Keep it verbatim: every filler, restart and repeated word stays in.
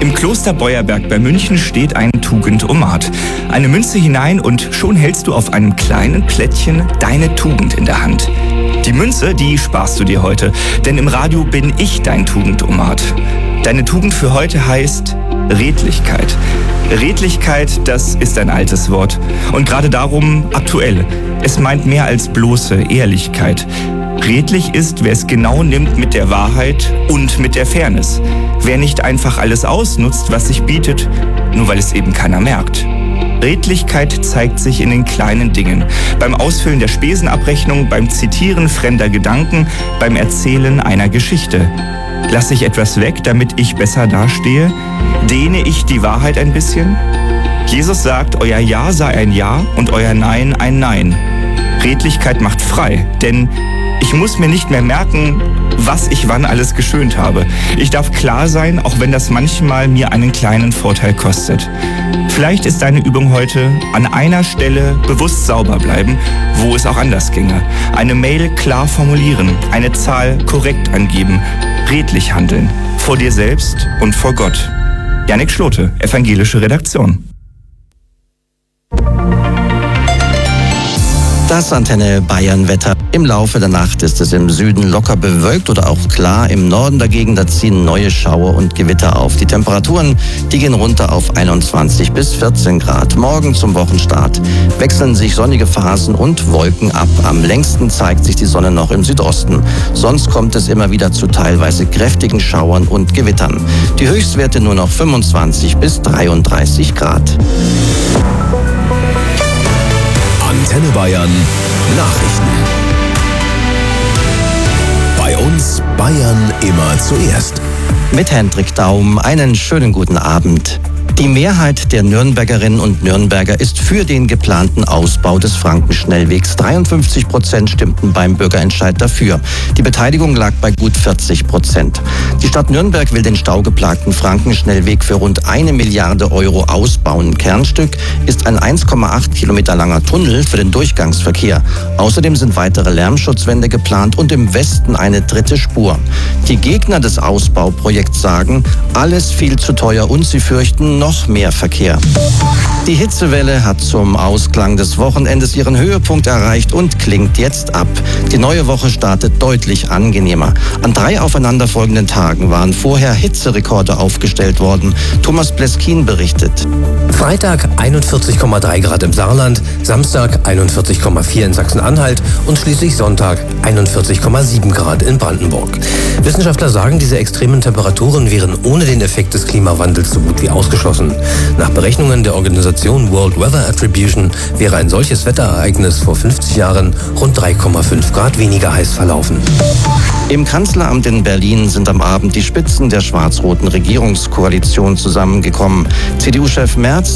Im Kloster Beuerberg bei München steht ein Tugendomat. Eine Münze hinein und schon hältst du auf einem kleinen Plättchen deine Tugend in der Hand. Die Münze, die sparst du dir heute, denn im Radio bin ich dein Tugendomat. Deine Tugend für heute heißt Redlichkeit. Redlichkeit, das ist ein altes Wort und gerade darum aktuell. Es meint mehr als bloße Ehrlichkeit. Redlich ist, wer es genau nimmt mit der Wahrheit und mit der Fairness. Wer nicht einfach alles ausnutzt, was sich bietet, nur weil es eben keiner merkt. Redlichkeit zeigt sich in den kleinen Dingen. Beim Ausfüllen der Spesenabrechnung, beim Zitieren fremder Gedanken, beim Erzählen einer Geschichte. Lasse ich etwas weg, damit ich besser dastehe? Dehne ich die Wahrheit ein bisschen? Jesus sagt, euer Ja sei ein Ja und euer Nein ein Nein. Redlichkeit macht frei, denn ich muss mir nicht mehr merken, was ich wann alles geschönt habe. Ich darf klar sein, auch wenn das manchmal mir einen kleinen Vorteil kostet. Vielleicht ist deine Übung heute an einer Stelle bewusst sauber bleiben, wo es auch anders ginge. Eine Mail klar formulieren, eine Zahl korrekt angeben, redlich handeln, vor dir selbst und vor Gott. Jannik Schlote, Evangelische Redaktion. Das Antenne Bayern Wetter. Im Laufe der Nacht ist es im Süden locker bewölkt oder auch klar. Im Norden dagegen, da ziehen neue Schauer und Gewitter auf. Die Temperaturen, die gehen runter auf einundzwanzig bis vierzehn Grad. Morgen zum Wochenstart wechseln sich sonnige Phasen und Wolken ab. Am längsten zeigt sich die Sonne noch im Südosten. Sonst kommt es immer wieder zu teilweise kräftigen Schauern und Gewittern. Die Höchstwerte nur noch fünfundzwanzig bis dreiunddreißig Grad. Antenne Bayern Nachrichten. Bei uns Bayern immer zuerst. Mit Hendrik Daum einen schönen guten Abend. Die Mehrheit der Nürnbergerinnen und Nürnberger ist für den geplanten Ausbau des Frankenschnellwegs. dreiundfünfzig Prozent stimmten beim Bürgerentscheid dafür. Die Beteiligung lag bei gut vierzig Prozent. Die Stadt Nürnberg will den staugeplagten Frankenschnellweg für rund eine Milliarde Euro ausbauen. Kernstück ist ein eins Komma acht Kilometer langer Tunnel für den Durchgangsverkehr. Außerdem sind weitere Lärmschutzwände geplant und im Westen eine dritte Spur. Die Gegner des Ausbauprojekts sagen, alles viel zu teuer und sie fürchten noch mehr Verkehr. Die Hitzewelle hat zum Ausklang des Wochenendes ihren Höhepunkt erreicht und klingt jetzt ab. Die neue Woche startet deutlich angenehmer. An drei aufeinanderfolgenden Tagen waren vorher Hitzerekorde aufgestellt worden. Thomas Pleskin berichtet. Freitag einundvierzig Komma drei Grad im Saarland, Samstag einundvierzig Komma vier in Sachsen-Anhalt und schließlich Sonntag einundvierzig Komma sieben Grad in Brandenburg. Wissenschaftler sagen, diese extremen Temperaturen wären ohne den Effekt des Klimawandels so gut wie ausgeschlossen. Nach Berechnungen der Organisation World Weather Attribution wäre ein solches Wetterereignis vor fünfzig Jahren rund drei Komma fünf Grad weniger heiß verlaufen. Im Kanzleramt in Berlin sind am Abend die Spitzen der schwarz-roten Regierungskoalition zusammengekommen. C D U-Chef Merz